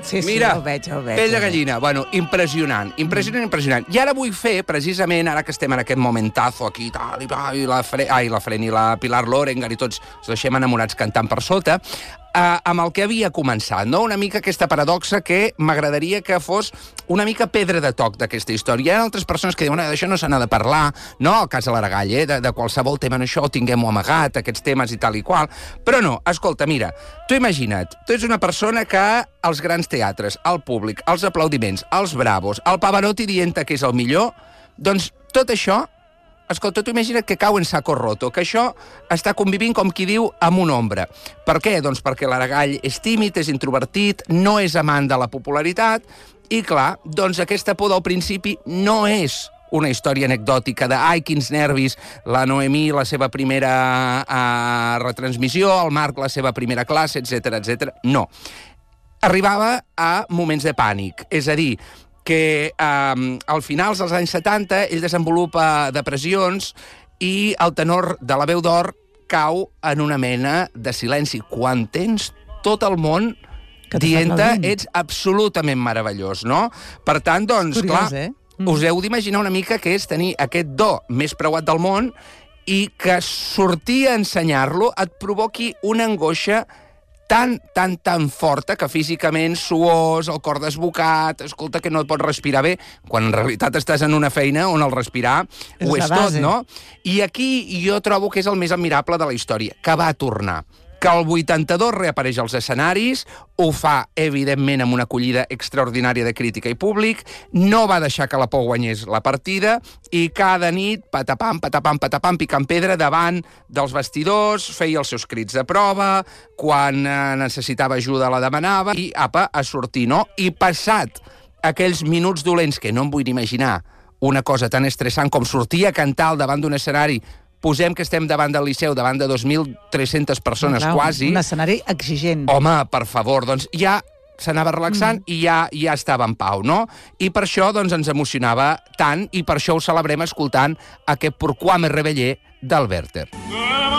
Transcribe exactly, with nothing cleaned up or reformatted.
Sí, sí, Mira, ho veig, ho veig. pell de gallina. Bueno, impressionant, impressionant, impressionant. I ara vull fer, precisament, ara que estem en aquest momentazo aquí, tal, i, i la, Fre ai, la Fren i la Pilar Lorengar i tots ens deixem enamorats cantant per sota, Uh, amb el que havia començat, no? Una mica aquesta paradoxa que m'agradaria que fos una mica pedra de toc d'aquesta història. Hi ha altres persones que diuen que d'això no se n'ha de parlar, no? El cas de l'Aragall, eh? de, de qualsevol tema en això, tinguem-ho amagat, aquests temes i tal i qual. Però no, escolta, mira, tu imagina't, tu ets una persona que als grans teatres, al públic, als aplaudiments, als bravos, al Pavarotti dient que és el millor, doncs tot això, escolta, tu imagina't que cau en saco roto, que això està convivint, com qui diu, amb una ombra. Per què? Doncs perquè l'Aragall és tímid, és introvertit, no és amant de la popularitat, i clar, doncs aquesta por del principi no és una història anecdòtica de ai, quins nervis, la Noemí, la seva primera uh, retransmissió, el Marc, la seva primera classe, etcètera, etcètera. No. Arribava a moments de pànic, és a dir, que eh, al finals dels anys setanta ell desenvolupa depressions i el tenor de la veu d'or cau en una mena de silenci. Quan tens tot el món dient-te, ets absolutament meravellós, no? Per tant, doncs, curiós, clar, eh? mm. us heu d'imaginar una mica que és tenir aquest do més preuat del món i que sortir a ensenyar-lo et provoqui una angoixa tan, tan, tan forta que físicament suors, el cor desbocat, escolta, que no et pots respirar bé, quan en realitat estàs en una feina on el respirar és ho és tot, no? I aquí jo trobo que és el més admirable de la història, que va tornar. Que el vuitanta-dos reapareix als escenaris, ho fa, evidentment, amb una acollida extraordinària de crítica i públic, no va deixar que la por guanyés la partida, i cada nit, patapam, patapam, patapam, picant pedra davant dels vestidors, feia els seus crits de prova, quan eh, necessitava ajuda la demanava, i apa, a sortir, no? I passat aquells minuts dolents, que no em vull imaginar una cosa tan estressant com sortir a cantar al davant d'un escenari. Posem que estem davant del Liceu, davant de dos mil tres-centes persones, Clar, quasi. Un escenari exigent. Home, per favor, doncs ja s'anava relaxant mm. i ja ja estava en pau, no? I per això doncs, ens emocionava tant, i per això ho celebrem escoltant aquest Pourquoi me réveiller del Werther.